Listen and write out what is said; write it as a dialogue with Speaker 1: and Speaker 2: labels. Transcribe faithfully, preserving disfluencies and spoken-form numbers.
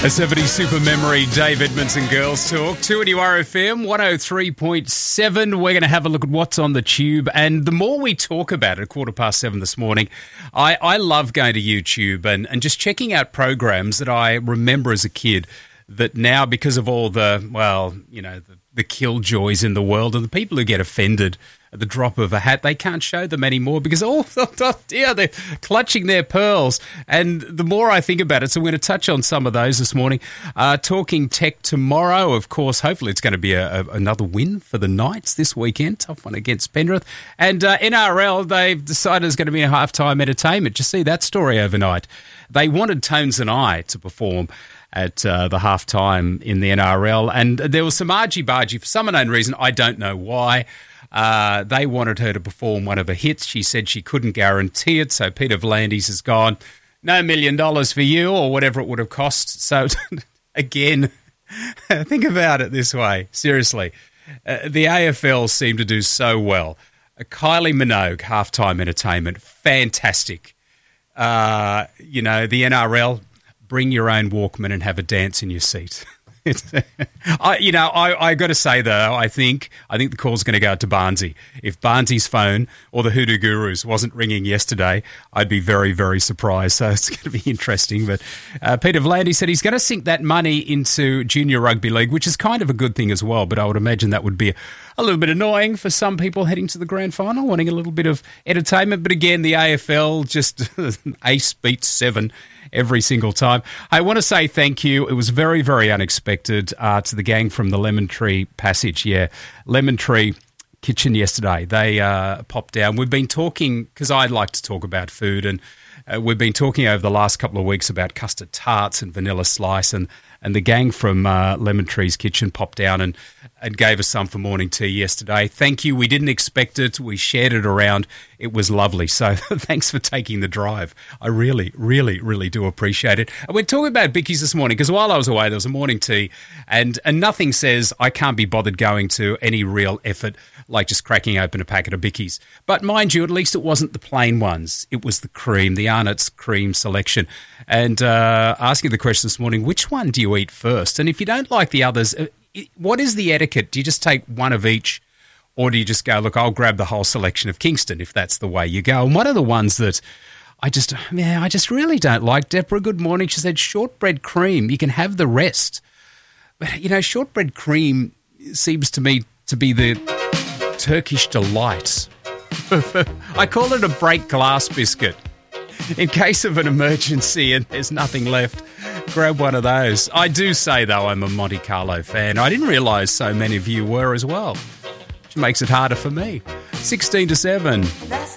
Speaker 1: A seventies super memory, Dave Edmondson Girls Talk, two at R F M, one oh three point seven. We're going to have a look at what's on the tube. And the more we talk about it, quarter past seven this morning, I, I love going to YouTube and, and just checking out programs that I remember as a kid that now, because of all the, well, you know, the, the killjoys in the world and the people who get offended at the drop of a hat, they can't show them anymore because, oh, oh dear, they're clutching their pearls. And the more I think about it, so we're going to touch on some of those this morning. Uh, talking tech tomorrow, of course, hopefully it's going to be a, a, another win for the Knights this weekend. Tough one against Penrith. And uh, N R L, they've decided it's going to be a halftime entertainment. Just see that story overnight. They wanted Tones and I to perform at uh, the halftime in the N R L. And there was some argy-bargy for some unknown reason. I don't know why. Uh, they wanted her to perform one of her hits. She said she couldn't guarantee it, so Peter V'landys has gone, no million dollars for you, or whatever it would have cost. So, again, think about it this way, seriously. Uh, the A F L seemed to do so well. Uh, Kylie Minogue, halftime entertainment, fantastic. Uh, you know, the N R L, bring your own Walkman and have a dance in your seat. I, you know, I, I got to say though, I think I think the call's going to go out to Barnsey. If Barnsey's phone or the Hoodoo Gurus wasn't ringing yesterday, I'd be very, very surprised. So it's going to be interesting. But uh, Peter V'landys said he's going to sink that money into Junior Rugby League, which is kind of a good thing as well. But I would imagine that would be a, a little bit annoying for some people heading to the grand final, wanting a little bit of entertainment. But again, the A F L just ace beats seven every single time. I want to say thank you. It was very, very unexpected uh, to the gang from the Lemon Tree Passage. Yeah, Lemon Tree Kitchen yesterday. They uh, popped down. We've been talking, because I like to talk about food, and uh, we've been talking over the last couple of weeks about custard tarts and vanilla slice, and, and the gang from uh, Lemon Tree's Kitchen popped down and, and gave us some for morning tea yesterday. Thank you. We didn't expect it. We shared it around. It was lovely. So thanks for taking the drive. I really, really, really do appreciate it. And we're talking about Bickies this morning because while I was away, there was a morning tea, and, and nothing says I can't be bothered going to any real effort like just cracking open a packet of Bickies. But mind you, at least it wasn't the plain ones. It was the cream, the Arnott's cream selection. And uh, asking the question this morning, which one do you eat first? And if you don't like the others, what is the etiquette? Do you just take one of each, or do you just go, look, I'll grab the whole selection of Kingston if that's the way you go? And one of the ones that I just, yeah, I just really don't like, Deborah, good morning. She said shortbread cream, you can have the rest. But, you know, shortbread cream seems to me to be the Turkish delight. I call it a break glass biscuit. In case of an emergency and there's nothing left, grab one of those. I do say, though, I'm a Monte Carlo fan. I didn't realise so many of you were as well, which makes it harder for me. sixteen to seven.